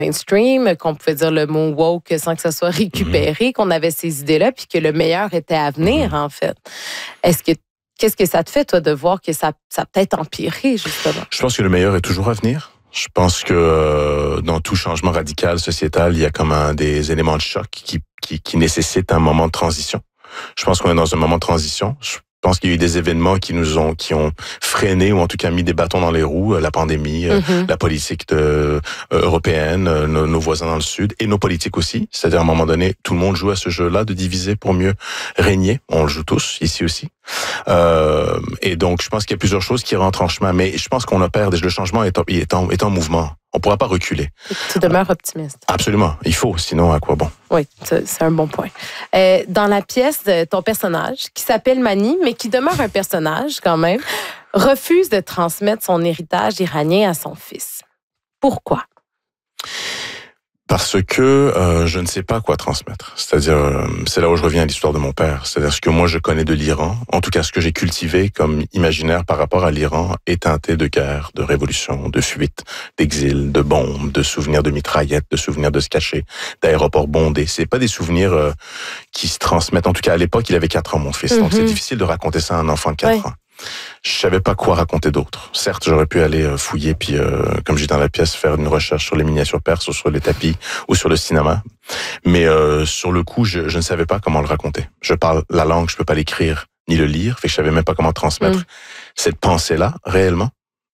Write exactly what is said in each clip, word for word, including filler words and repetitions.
mainstream, qu'on pouvait dire le mot woke sans que ça soit récupéré, mmh. qu'on avait ces idées-là, puis que le meilleur était à venir, mmh. en fait. Est-ce que Qu'est-ce que ça te fait, toi, de voir que ça, ça a peut-être empiré, justement? Je pense que le meilleur est toujours à venir. Je pense que euh, dans tout changement radical sociétal, il y a comme un, des éléments de choc qui, qui, qui nécessitent un moment de transition. Je pense qu'on est dans un moment de transition. Je pense qu'il y a eu des événements qui nous ont qui ont freiné ou en tout cas mis des bâtons dans les roues, la pandémie, mm-hmm. la politique de, euh, européenne, euh, nos, nos voisins dans le sud et nos politiques aussi. C'est-à-dire à un moment donné, tout le monde joue à ce jeu-là de diviser pour mieux régner. On le joue tous ici aussi. Euh, et donc je pense qu'il y a plusieurs choses qui rentrent en chemin, mais je pense qu'on opère. Le changement est en, est en, est en mouvement. On ne pourra pas reculer. Tu demeures optimiste. Absolument. Il faut, sinon à quoi bon? Oui, c'est un bon point. Euh, dans la pièce, ton personnage, qui s'appelle Mani, mais qui demeure un personnage quand même, refuse de transmettre son héritage iranien à son fils. Pourquoi? Parce que euh, je ne sais pas quoi transmettre. C'est-à-dire, euh, c'est là où je reviens à l'histoire de mon père. C'est-à-dire ce que moi je connais de l'Iran, en tout cas ce que j'ai cultivé comme imaginaire par rapport à l'Iran, est teinté de guerre, de révolution, de fuite, d'exil, de bombes, de souvenirs de mitraillettes, de souvenirs de se cacher, d'aéroports bondés. C'est pas des souvenirs euh, qui se transmettent. En tout cas, à l'époque, il avait quatre ans, mon fils. Mm-hmm. Donc c'est difficile de raconter ça à un enfant de quatre ouais. ans. Je savais pas quoi raconter d'autre. Certes, j'aurais pu aller fouiller puis, euh, comme j'ai dans la pièce, faire une recherche sur les miniatures perses ou sur les tapis ou sur le cinéma. Mais euh, sur le coup, je, je ne savais pas comment le raconter. Je parle la langue, je peux pas l'écrire ni le lire, fait que je savais même pas comment transmettre mmh. cette pensée-là réellement.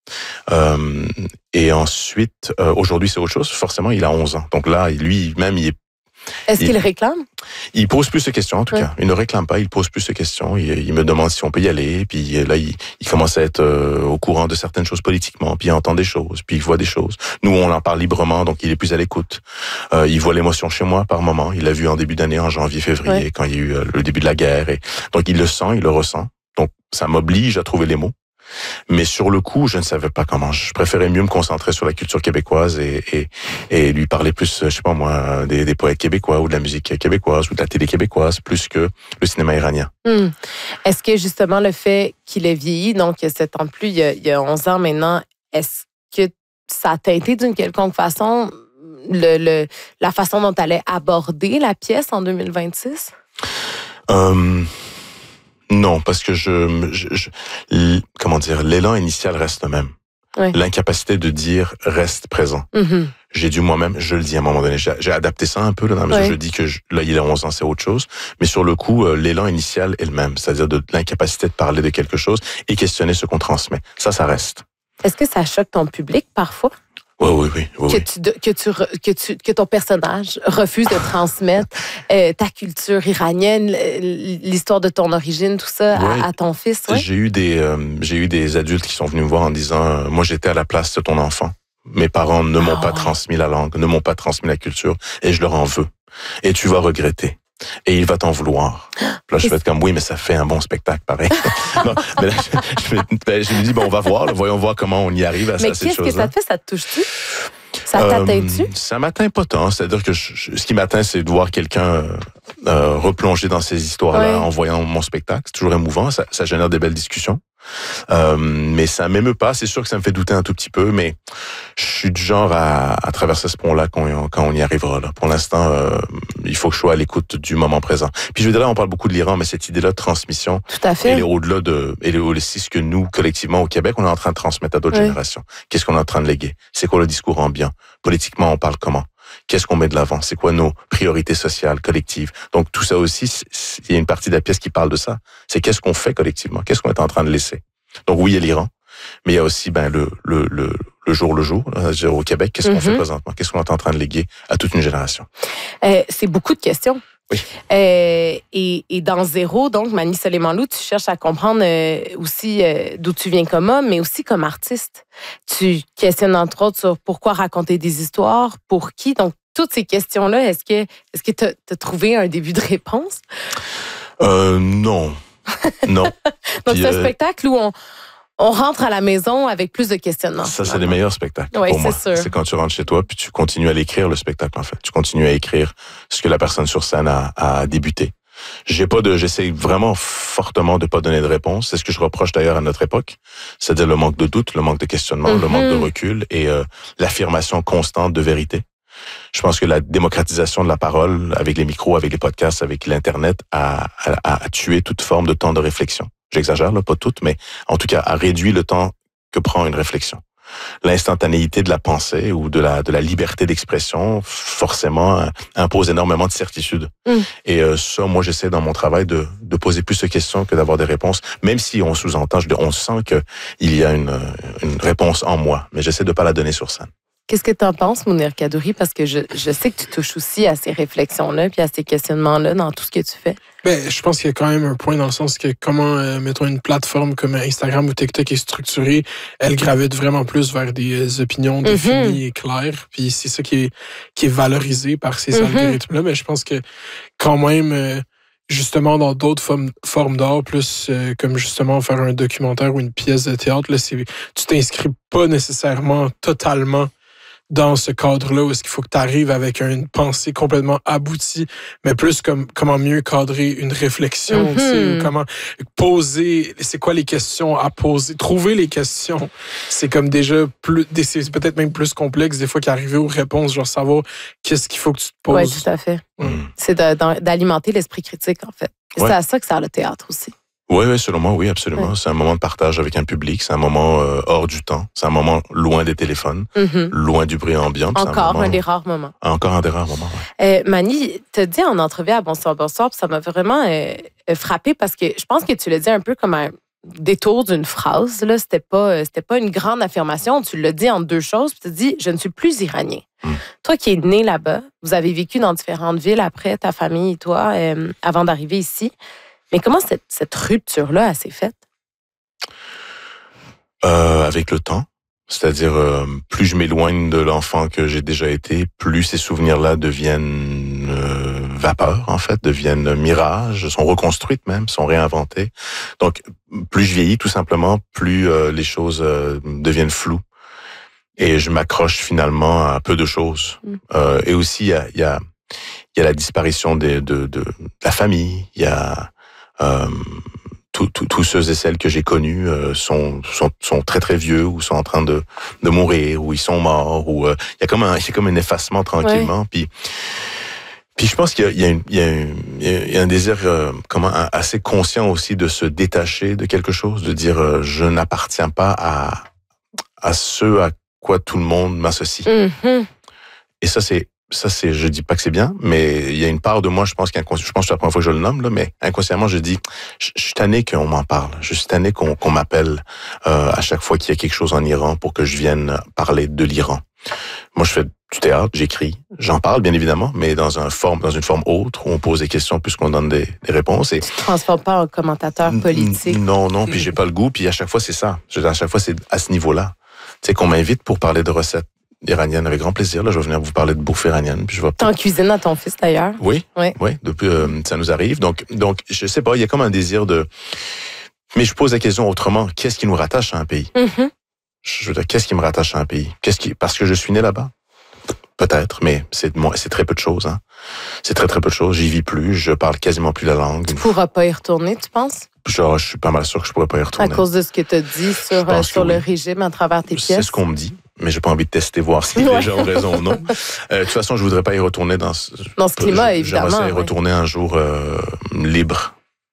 Euh, et ensuite, euh, aujourd'hui, c'est autre chose. Forcément, il a onze ans. Donc là, lui-même, il est Est-ce qu'il réclame? Il pose plus de questions, en tout oui. cas. Il ne réclame pas, il pose plus de questions. Il, il me demande si on peut y aller. Puis là, il, il commence à être euh, au courant de certaines choses politiquement. Puis il entend des choses, puis il voit des choses. Nous, on en parle librement, donc il est plus à l'écoute. Euh, il voit l'émotion chez moi par moment. Il l'a vu en début d'année, en janvier, février, oui. quand il y a eu euh, le début de la guerre. Et donc il le sent, il le ressent. Donc ça m'oblige à trouver les mots. Mais sur le coup, je ne savais pas comment. Je préférais mieux me concentrer sur la culture québécoise et, et, et lui parler plus, je sais pas moi, des, des poètes québécois ou de la musique québécoise ou de la télé québécoise, plus que le cinéma iranien. Hum. Est-ce que justement le fait qu'il ait vieilli, donc il y a sept ans de plus, il y a, il y a onze ans maintenant, est-ce que ça a teinté d'une quelconque façon le, le, la façon dont tu allais aborder la pièce en deux mille vingt-six? Euh... Non, parce que je, je, je comment dire, l'élan initial reste le même. Oui. L'incapacité de dire reste présent. Mm-hmm. J'ai dû moi-même, je le dis à un moment donné, j'ai, j'ai adapté ça un peu là, dans la mesure oui. où je dis que je, là il a onze ans, c'est autre chose. Mais sur le coup, euh, l'élan initial est le même, c'est-à-dire de, de l'incapacité de parler de quelque chose et questionner ce qu'on transmet. Ça, ça reste. Est-ce que ça choque ton public parfois? Oui, oui, oui. oui, que, oui. Tu, que, tu, que, tu, que ton personnage refuse de transmettre euh, ta culture iranienne, l'histoire de ton origine, tout ça, oui. à, à ton fils. Ouais? J'ai eu des, euh, j'ai eu des adultes qui sont venus me voir en disant euh, « Moi, j'étais à la place de ton enfant. Mes parents ne m'ont oh, pas ouais. transmis la langue, ne m'ont pas transmis la culture, et je leur en veux. Et tu vas regretter. Et il va t'en vouloir. » Là, je vais être comme, oui, mais ça fait un bon spectacle, pareil. non, mais là, je, je, je, je me dis, bon, on va voir, là, voyons voir comment on y arrive à, mais à cette chose-là. Mais qu'est-ce que ça te fait? Ça te touche-tu? Ça t'atteint-tu? Euh, ça m'atteint pas tant. C'est-à-dire que je, je, ce qui m'atteint, c'est de voir quelqu'un euh, euh, replonger dans ces histoires-là ouais. en voyant mon spectacle. C'est toujours émouvant. Ça, ça génère des belles discussions. Euh, mais ça m'émeut pas. C'est sûr que ça me fait douter un tout petit peu, mais je suis du genre à, à traverser ce pont-là quand on, quand on y arrivera. Là. Pour l'instant, euh, il faut que je sois à l'écoute du moment présent. Puis je veux dire, là, on parle beaucoup de l'Iran, mais cette idée-là de transmission, tout à fait. Elle est au-delà de, elle est aussi ce que nous, collectivement au Québec, on est en train de transmettre à d'autres oui. générations. Qu'est-ce qu'on est en train de léguer? C'est quoi le discours ambiant? Politiquement, on parle comment? Qu'est-ce qu'on met de l'avant? C'est quoi nos priorités sociales, collectives? Donc tout ça aussi, il y a une partie de la pièce qui parle de ça. C'est qu'est-ce qu'on fait collectivement? Qu'est-ce qu'on est en train de laisser? Donc oui, il y a l'Iran, mais il y a aussi ben le le le, le jour le jour. Là, au Québec, qu'est-ce mm-hmm. qu'on fait présentement? Qu'est-ce qu'on est en train de léguer à toute une génération? Euh, c'est beaucoup de questions. Oui. Euh, et, et dans Zéro, donc, Mani Soleimanlou, tu cherches à comprendre euh, aussi euh, d'où tu viens comme homme, mais aussi comme artiste. Tu questionnes entre autres sur pourquoi raconter des histoires, pour qui. Donc, toutes ces questions-là, est-ce que est-ce que tu as trouvé un début de réponse? Euh, non. Non. Donc, Puis, c'est un euh... spectacle où on... On rentre à la maison avec plus de questionnements. Ça, c'est les meilleurs spectacles oui, pour moi. Sûr. C'est quand tu rentres chez toi puis tu continues à l'écrire, le spectacle, en fait. Tu continues à écrire ce que la personne sur scène a, a débuté. J'ai pas de, j'essaie vraiment fortement de pas donner de réponse. C'est ce que je reproche d'ailleurs à notre époque. C'est-à-dire le manque de doute, le manque de questionnement, mm-hmm. le manque de recul et euh, l'affirmation constante de vérité. Je pense que la démocratisation de la parole, avec les micros, avec les podcasts, avec l'Internet, a, a, a tué toute forme de temps de réflexion. J'exagère, là, pas toute, mais en tout cas, a réduit le temps que prend une réflexion. L'instantanéité de la pensée ou de la de la liberté d'expression, forcément, euh, impose énormément de certitudes. Mm. Et euh, ça, moi, j'essaie dans mon travail de de poser plus de questions que d'avoir des réponses, même si on sous-entend, je, on sent que il y a une une réponse en moi, mais j'essaie de pas la donner sur scène. Qu'est-ce que tu en penses, Mounir Kaddouri? Parce que je, je sais que tu touches aussi à ces réflexions-là puis à ces questionnements-là dans tout ce que tu fais. Ben, je pense qu'il y a quand même un point dans le sens que comment, euh, mettons, une plateforme comme Instagram ou TikTok est structurée, elle gravite vraiment plus vers des opinions définies mm-hmm. et claires. Puis c'est ça qui est, qui est valorisé par ces mm-hmm. algorithmes-là. Mais je pense que quand même... Euh, justement, dans d'autres formes, formes d'art, plus euh, comme justement faire un documentaire ou une pièce de théâtre, là, c'est, tu t'inscris pas nécessairement totalement dans ce cadre-là où est-ce qu'il faut que tu arrives avec une pensée complètement aboutie, mais plus comme comment mieux cadrer une réflexion, mm-hmm. tu sais, comment poser, c'est quoi les questions à poser, trouver les questions, c'est comme déjà plus, c'est peut-être même plus complexe des fois qu'arriver aux réponses, genre savoir qu'est-ce qu'il faut que tu te poses. Oui, tout à fait. Mm. C'est de, d'alimenter l'esprit critique, en fait. Ouais. C'est à ça que sert le théâtre aussi. Oui, oui, selon moi, oui, absolument. Ouais. C'est un moment de partage avec un public, c'est un moment euh, hors du temps, c'est un moment loin des téléphones, mm-hmm. loin du bruit ambiant. Encore un, moment, un des rares moments. Encore un des rares moments, oui. Euh, Mani, tu as dit en entrevue à Bonsoir, Bonsoir, puis ça m'a vraiment euh, frappé parce que je pense que tu l'as dit un peu comme un détour d'une phrase. Là, c'était pas, c'était pas une grande affirmation. Tu l'as dit en deux choses, puis tu as dit « je ne suis plus iranien mm. ». Toi qui es né là-bas, vous avez vécu dans différentes villes après, ta famille et toi, euh, avant d'arriver ici. Mais comment cette, cette rupture-là s'est faite? Euh, avec le temps. C'est-à-dire, euh, plus je m'éloigne de l'enfant que j'ai déjà été, plus ces souvenirs-là deviennent euh, vapeur, en fait, deviennent mirages, sont reconstruites même, sont réinventées. Donc, plus je vieillis, tout simplement, plus euh, les choses euh, deviennent floues. Et je m'accroche finalement à peu de choses. Mm. Euh, et aussi, il y a, y, a, y a la disparition des, de, de, de la famille, il y a... Euh, tous ceux et celles que j'ai connus euh, sont, sont sont très très vieux ou sont en train de de mourir ou ils sont morts ou il euh, y a comme un c'est comme un effacement tranquillement. Ouais. Puis puis je pense qu'il y a il y a, une, il y a, une, il y a un désir euh, comment un, assez conscient aussi de se détacher de quelque chose, de dire euh, je n'appartiens pas à à ce à quoi tout le monde m'associe. Mm-hmm. Et ça c'est Ça, c'est, je dis pas que c'est bien, mais il y a une part de moi, je pense qu'inconsciemment, je pense que c'est la première fois que je le nomme, là, mais inconsciemment, je dis, je, je suis tanné qu'on m'en parle. Je suis tanné qu'on, qu'on m'appelle, euh, à chaque fois qu'il y a quelque chose en Iran pour que je vienne parler de l'Iran. Moi, je fais du théâtre, j'écris, j'en parle, bien évidemment, mais dans un forme, dans une forme autre, où on pose des questions plus qu'on donne des, des réponses. Et tu te transformes pas en commentateur politique. Non, non, puis j'ai pas le goût, puis à chaque fois, c'est ça. À chaque fois, c'est à ce niveau-là. Tu sais, qu'on m'invite pour parler de recettes iranienne avec grand plaisir. Là, je vais venir vous parler de bouffe iranienne. Puis je vais. T'en cuisines à ton fils d'ailleurs. Oui, oui, oui. Depuis, euh, ça nous arrive. Donc, donc, je sais pas. Il y a comme un désir de. Mais je pose la question autrement. Qu'est-ce qui nous rattache à un pays mm-hmm. Je veux dire, qu'est-ce qui me rattache à un pays Qu'est-ce qui Parce que je suis né là-bas. Peut-être, mais c'est moi, c'est très peu de choses. Hein. C'est très très peu de choses. J'y vis plus. Je parle quasiment plus la langue. Tu pourras pas y retourner, tu penses Genre, je suis pas mal sûr que je pourrais pas y retourner. À cause de ce que tu as dit sur, euh, sur le oui. régime à travers tes pièces. C'est ce qu'on me dit. Mais j'ai pas envie de tester, voir si les gens ont raison ou non. Euh, de toute façon, je voudrais pas y retourner dans ce, dans ce climat, je, évidemment. J'aimerais y retourner ouais. un jour euh, libre.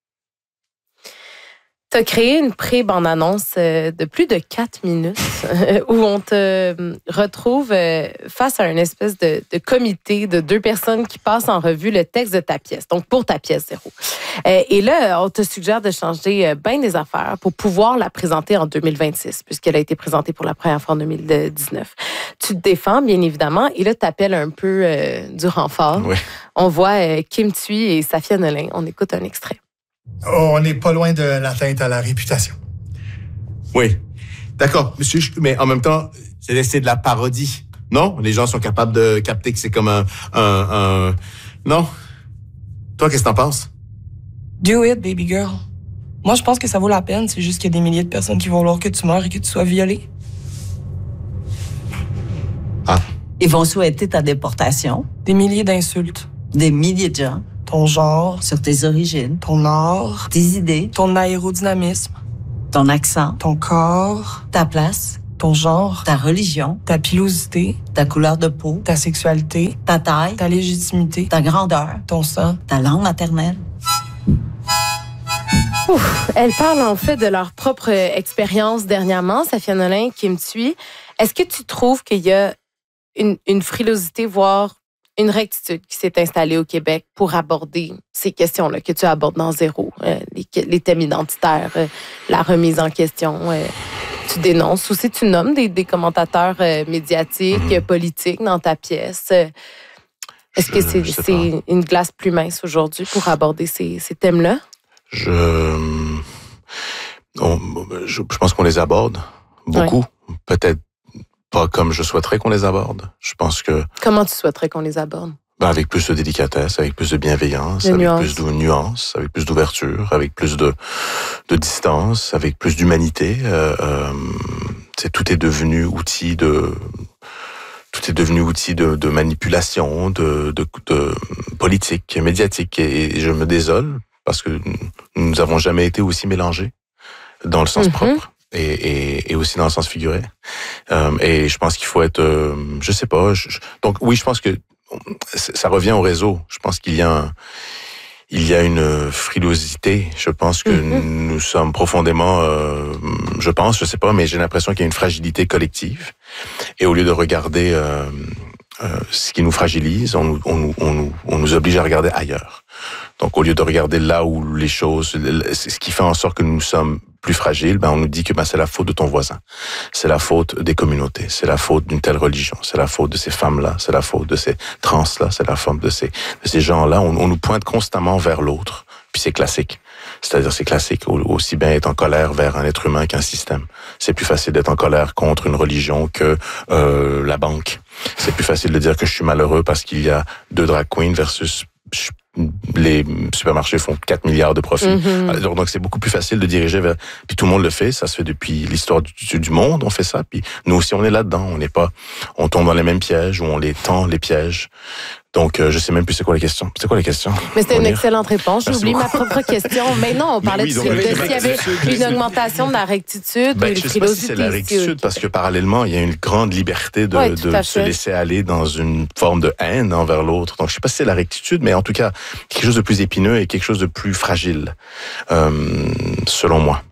Tu as créé une pré-bande-annonce de plus de quatre minutes où on te retrouve face à une espèce de, de comité de deux personnes qui passent en revue le texte de ta pièce, donc pour ta pièce zéro. Et là, on te suggère de changer bien des affaires pour pouvoir la présenter en deux mille vingt-six, puisqu'elle a été présentée pour la première fois en deux mille dix-neuf. Tu te défends, bien évidemment, et là, tu appelles un peu euh, du renfort. Oui. On voit euh, Kim Thuy et Safia Nolin. On écoute un extrait. Oh, on n'est pas loin de l'atteinte à la réputation. Oui, d'accord, monsieur, mais en même temps, c'est, c'est de la parodie. Non? Les gens sont capables de capter que c'est comme un... un, un... Non? Toi, qu'est-ce que t'en penses? Do it, baby girl. Moi, je pense que ça vaut la peine. C'est juste qu'il y a des milliers de personnes qui vont vouloir que tu meurs et que tu sois violé. Ah. Ils vont souhaiter ta déportation. Des milliers d'insultes. Des milliers de gens. Ton genre. Sur tes origines. Ton art. Tes idées. Ton aérodynamisme. Ton accent. Ton corps. Ta place. ton genre, ta religion, ta pilosité, ta couleur de peau, ta sexualité, ta taille, ta légitimité, ta grandeur, ton sang, ta langue maternelle. Ouf. Elles parlent en fait de leur propre expérience dernièrement, Safia Nolin, Kim Thuy. Est-ce que tu trouves qu'il y a une, une frilosité, voire une rectitude qui s'est installée au Québec pour aborder ces questions-là que tu abordes dans Zéro, euh, les, les thèmes identitaires, euh, la remise en question, euh, tu dénonces. Aussi, tu nommes des, des commentateurs euh, médiatiques, mm-hmm. politiques dans ta pièce. Euh, est-ce je, que c'est, c'est une glace plus mince aujourd'hui pour aborder ces, ces thèmes-là? Je, on, je, je pense qu'on les aborde beaucoup. Ouais. Peut-être pas comme je souhaiterais qu'on les aborde. Je pense que... Comment tu souhaiterais qu'on les aborde? Ben avec plus de délicatesse, avec plus de bienveillance, de avec nuance. plus de nuances, avec plus d'ouverture, avec plus de, de distance, avec plus d'humanité. Euh, euh, c'est, tout est devenu outil de... Tout est devenu outil de, de manipulation, de, de, de politique, médiatique. Et je me désole parce que nous n'avons jamais été aussi mélangés dans le sens mm-hmm. propre. Et, et, et aussi dans le sens figuré. Euh, et je pense qu'il faut être, euh, je sais pas. Je, donc oui, je pense que ça revient au réseau. Je pense qu'il y a, un, il y a une frilosité. Je pense que mm-hmm. nous sommes profondément, euh, je pense, je sais pas, mais j'ai l'impression qu'il y a une fragilité collective. Et au lieu de regarder euh, euh, ce qui nous fragilise, on, on, on, on nous oblige à regarder ailleurs. Donc au lieu de regarder là où les choses, ce qui fait en sorte que nous sommes plus fragile, ben on nous dit que ben c'est la faute de ton voisin, c'est la faute des communautés, c'est la faute d'une telle religion, c'est la faute de ces femmes-là, c'est la faute de ces trans-là, c'est la faute de ces de ces gens-là. On, on nous pointe constamment vers l'autre, puis c'est classique. C'est-à-dire c'est classique, aussi bien être en colère vers un être humain qu'un système. C'est plus facile d'être en colère contre une religion que euh, la banque. C'est plus facile de dire que je suis malheureux parce qu'il y a deux drag queens versus les supermarchés font quatre milliards de profits. Mm-hmm. Alors, donc, c'est beaucoup plus facile de diriger vers... Puis tout le monde le fait, ça se fait depuis l'histoire du, du monde, on fait ça. Puis nous aussi, on est là-dedans. On n'est pas... On tombe dans les mêmes pièges ou on les tend, les pièges. Donc, euh, je sais même plus c'est quoi la question. C'est quoi la question? Mais c'était une excellente réponse. J'ai oublié ma propre question. Mais non, on parlait oui, de, de s'il y avait une augmentation de la rectitude ben, ou une je frilosité. Je sais pas si c'est la rectitude, parce que parallèlement, il y a une grande liberté de, ouais, de se laisser aller dans une forme de haine envers l'autre. Donc, je sais pas si c'est la rectitude, mais en tout cas, quelque chose de plus épineux et quelque chose de plus fragile, euh, selon moi.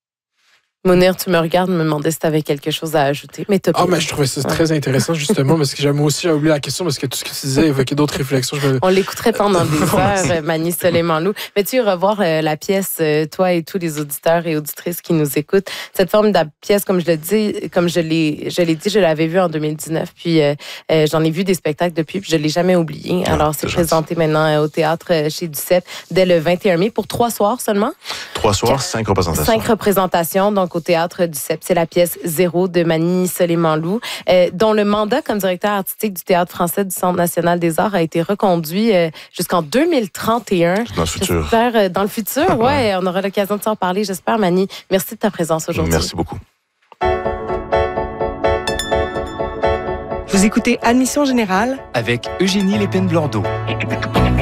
Mounir, tu me regardes, me demandais si tu avais quelque chose à ajouter. Mais ah, mais je trouvais ça très ouais. intéressant, justement, parce que j'avais aussi oublié la question, parce que tout ce que tu disais évoquait d'autres réflexions. Je me... On l'écouterait pendant des heures, Mani Soleiman-Lou. Mais tu revoir euh, la pièce, euh, toi et tous les auditeurs et auditrices qui nous écoutent. Cette forme de pièce, comme je le dis, comme je l'ai, je l'ai dit, je l'avais vue en deux mille dix-neuf, puis euh, euh, j'en ai vu des spectacles depuis, puis je l'ai jamais oublié. Alors, ah, c'est, c'est présenté maintenant euh, au théâtre euh, chez Duceppe dès le vingt et un mai pour trois soirs seulement. Trois soirs, cinq représentations. Cinq représentations, donc au théâtre Duceppe. C'est la pièce Zéro de Mani Soleiman-Lou, euh, dont le mandat comme directeur artistique du Théâtre français du Centre national des arts a été reconduit euh, jusqu'en deux mille trente et un. Dans le futur. J'espère, euh, dans le futur, ouais, on aura l'occasion de s'en parler, j'espère, Mani. Merci de ta présence aujourd'hui. Merci beaucoup. Vous écoutez Admission Générale avec Eugénie Lépine-Blondeau.